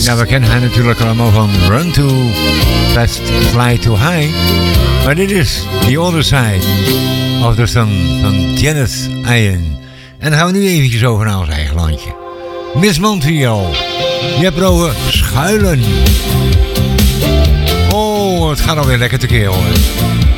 Ja, we kennen haar natuurlijk allemaal van Run to Fast, Fly to High. Maar dit is The Other Side of the Sun van Janet Ian. En dan gaan we nu eventjes over naar ons eigen landje. Miss Montreal. Je hebt erover schuilen. Oh, het gaat alweer lekker tekeer hoor.